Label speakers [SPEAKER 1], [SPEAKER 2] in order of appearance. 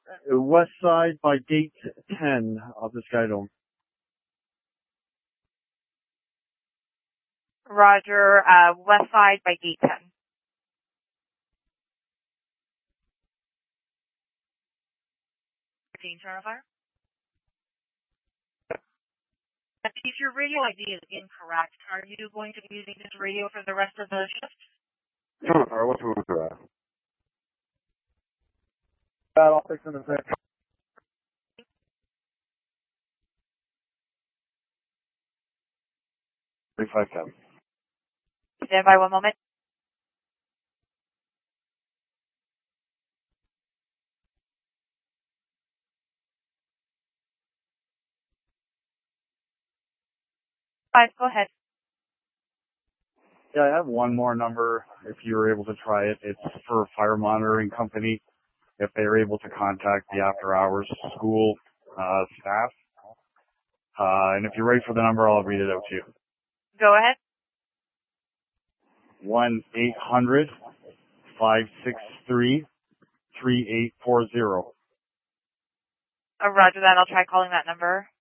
[SPEAKER 1] West side by gate 10 of the Skydome.
[SPEAKER 2] Roger, west side by gate 10. Fire. If your radio ID is incorrect, are you going to be using this radio for the rest of the shift?
[SPEAKER 1] Sure, what's the for that? I'll fix it in a sec. 357.
[SPEAKER 2] Stand by 1 moment. Go ahead.
[SPEAKER 1] Yeah, I have one more number if you were able to try it. It's for a fire monitoring company. If they were able to contact the after hours school staff. And if you're ready for the number, I'll read it out to you.
[SPEAKER 2] Go ahead.
[SPEAKER 1] 1-800-563-3840.
[SPEAKER 2] Roger that. I'll try calling that number.